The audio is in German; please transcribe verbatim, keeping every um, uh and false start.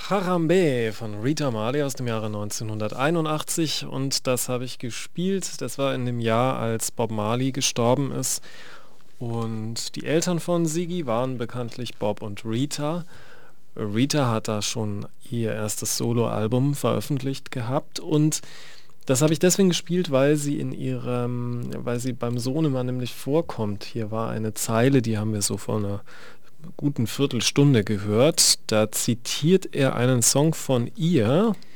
Harambe von Rita Marley aus dem Jahre neunzehnhunderteinundachtzig, und das habe ich gespielt. Das war in dem Jahr, als Bob Marley gestorben ist, und die Eltern von Ziggy waren bekanntlich Bob und Rita. Rita hat da schon ihr erstes Soloalbum veröffentlicht gehabt, und das habe ich deswegen gespielt, weil sie in ihrem, weil sie beim Sohnemann nämlich vorkommt. Hier war eine Zeile, die haben wir so vor einer guten Viertelstunde gehört. Da zitiert er einen Song von ihr.